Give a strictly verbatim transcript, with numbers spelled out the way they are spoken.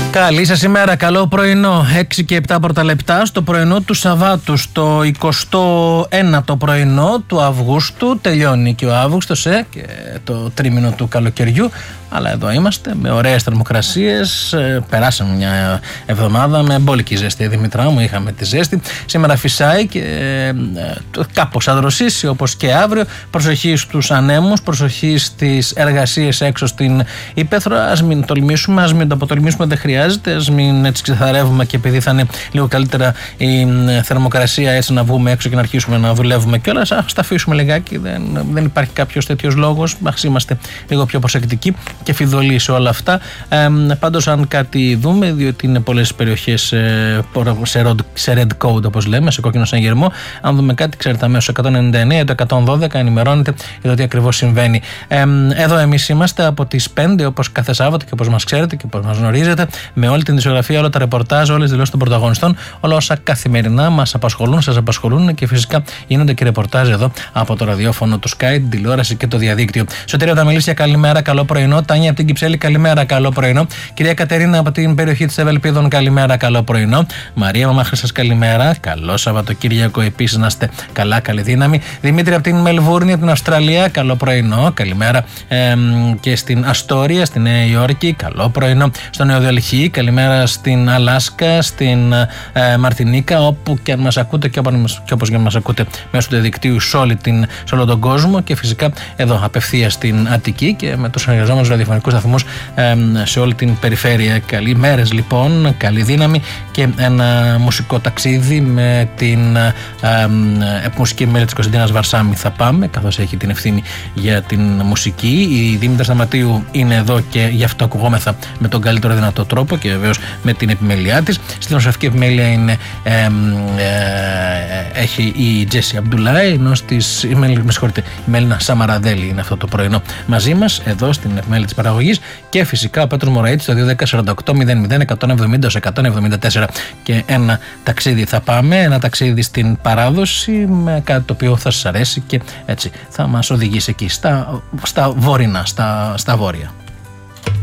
Καλή σας ημέρα, καλό πρωινό. έξι και επτά πρώτα λεπτά στο πρωινό του Σαββάτου, στο εικοστό ένατο πρωινό του Αυγούστου. Τελειώνει και ο Αύγουστος ε, και το τρίμηνο του καλοκαιριού. Αλλά εδώ είμαστε με ωραίες θερμοκρασίες. Ε, περάσαμε μια εβδομάδα με μπόλικη ζέστη. Δημητρά μου, είχαμε τη ζέστη. Σήμερα φυσάει και ε, κάπως θα δροσίσει όπως και αύριο. Προσοχή στους ανέμους, προσοχή στις εργασίες έξω στην Ήπεθρο. Ας μην τολμήσουμε, ας μην το αποτολμήσουμε, δεν χρειάζεται. Ας μην έτσι ξεθαρεύουμε και επειδή θα είναι λίγο καλύτερα η θερμοκρασία, έτσι να βγούμε έξω και να αρχίσουμε να δουλεύουμε κιόλας. Ας τα αφήσουμε λιγάκι. Δεν, δεν υπάρχει κάποιος τέτοιος λόγος. Ας είμαστε λίγο πιο προσεκτικοί και φιδωλοί σε όλα αυτά. Ε, πάντως, αν κάτι δούμε, διότι είναι πολλές περιοχές ε, σε red code, όπως λέμε, σε κόκκινο συναγερμό, αν δούμε κάτι, ξέρετε αμέσως εκατόν ενενήντα εννέα, το εκατόν δώδεκα ενημερώνεται για το τι ακριβώς συμβαίνει. Ε, εδώ εμείς είμαστε από τις πέντε, όπως κάθε Σάββατο και όπως μας ξέρετε και όπως μας γνωρίζετε, με όλη την δισογραφία, όλα τα ρεπορτάζ, όλες τις δηλώσεις των πρωταγωνιστών, όλα όσα καθημερινά μας απασχολούν, σας απασχολούν και φυσικά γίνονται και ρεπορτάζ εδώ από το ραδιόφωνο, το Sky, την τηλεόραση και το διαδίκτυο. Σωτήρια Δαμιλήσια, καλημέρα, καλό πρωινό. Τάνια από την Κυψέλη, καλημέρα, καλό πρωινό. Κυρία Κατερίνα από την περιοχή της Ευελπίδων, καλημέρα, καλό πρωινό. Μαρία Μαμάχρυσας, καλημέρα. Καλό Σαββατοκύριακο επίσης, να είστε καλά, καλή δύναμη. Δημήτρη από την Μελβούρνη, από την Αυστραλία, καλό πρωινό. Καλημέρα ε, και στην Αστόρια, στη Νέα Υόρκη, καλό πρωινό. Στο Νέο Δελχή, καλημέρα στην Αλάσκα, στην ε, Μαρτινίκα, όπου και αν μας ακούτε και όπως και αν μας ακούτε μέσω του διαδικτύου σε, όλη την, σε όλο τον κόσμο και φυσικά εδώ απευθείας στην Αττική και με τους εργαζόμενους ραδιοφωνικούς σταθμούς ε, σε όλη την περιφέρεια. Καλή μέρες λοιπόν, καλή δύναμη και ένα μουσικό ταξίδι με την ε, ε, μουσική μέλη της Κωνσταντίνας Βαρσάμι θα πάμε, καθώς έχει την ευθύνη για την μουσική. Η Δήμητρα Σταματίου είναι εδώ και γι' αυτό ακουγόμεθα με τον καλύτερο δυνατό τρόπο και βεβαίως με την επιμέλειά της. Στη νοσευτική επιμέλεια είναι, ε, ε, ε, έχει η Τζέσι Αμπτουλάη, ενώ στις, η, με συγχωρείτε, η Μέλινα Σαμαραδέλη είναι αυτό το πρωινό μαζί μας εδώ στην επιμέλεια της παραγωγής και φυσικά ο Πέτρος Μωραΐτης στο δύο δέκα σαράντα οκτώ μηδέν μηδέν εκατόν εβδομήντα εκατόν εβδομήντα τέσσερα και ένα ταξίδι θα πάμε, ένα ταξίδι στην παράδοση με κάτι το οποίο θα σας αρέσει και έτσι θα μας οδηγήσει εκεί στα, στα βόρεινα, στα, στα βόρεια.